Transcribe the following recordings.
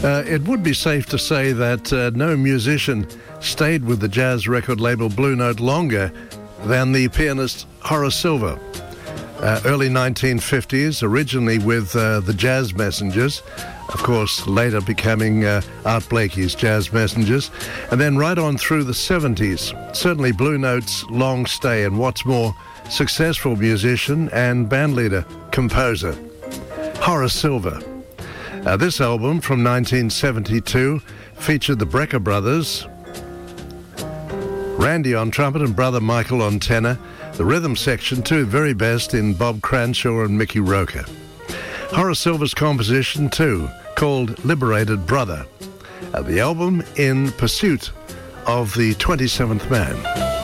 It would be safe to say that no musician stayed with the jazz record label Blue Note longer than the pianist Horace Silver. Early 1950s, originally with the Jazz Messengers, of course later becoming Art Blakey's Jazz Messengers, and then right on through the 70s, certainly Blue Note's long stay and what's more, successful musician and bandleader, composer, Horace Silver. This album from 1972 featured the Brecker brothers, Randy on trumpet and brother Michael on tenor, the rhythm section too, very best in Bob Cranshaw and Mickey Roker. Horace Silver's composition too, called Liberated Brother. The album In Pursuit of the 27th Man.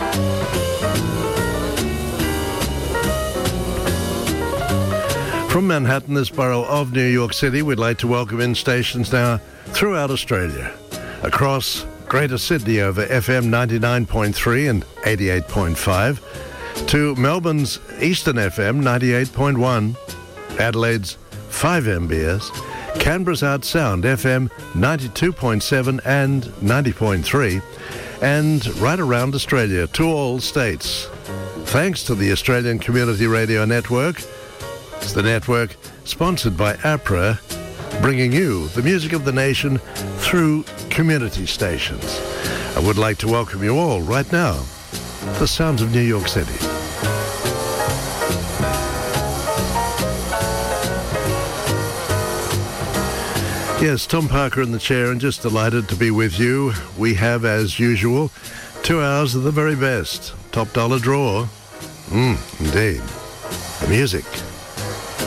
From Manhattan, this borough of New York City, we'd like to welcome in stations now throughout Australia. Across Greater Sydney over FM 99.3 and 88.5, to Melbourne's Eastern FM 98.1, Adelaide's 5MBS, Canberra's Art Sound FM 92.7 and 90.3, and right around Australia to all states. Thanks to the Australian Community Radio Network. It's the network sponsored by APRA, bringing you the music of the nation through community stations. I would like to welcome you all right now, the sounds of New York City. Yes, Tom Parker in the chair, and just delighted to be with you. We have, as usual, 2 hours of the very best. Top dollar draw. Indeed. The music